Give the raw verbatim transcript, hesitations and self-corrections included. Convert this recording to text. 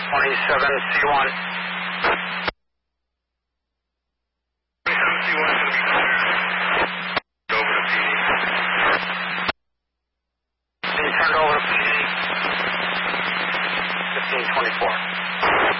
twenty-seven C one. twenty-seven C one is going to be clear. Over to P D. Being turned over to P D. fifteen twenty-four.